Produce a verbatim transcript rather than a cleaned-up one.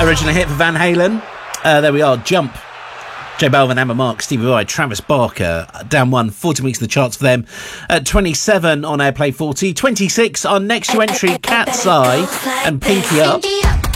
Original hit for Van Halen. Uh, there we are, Jump. J Balvin, Amber Mark, Stevie Vai, Travis Barker, down one, fourteen weeks in the charts for them. At twenty-seven on Airplay forty. twenty-six on next to entry, Cat's Eye and Pinky Up.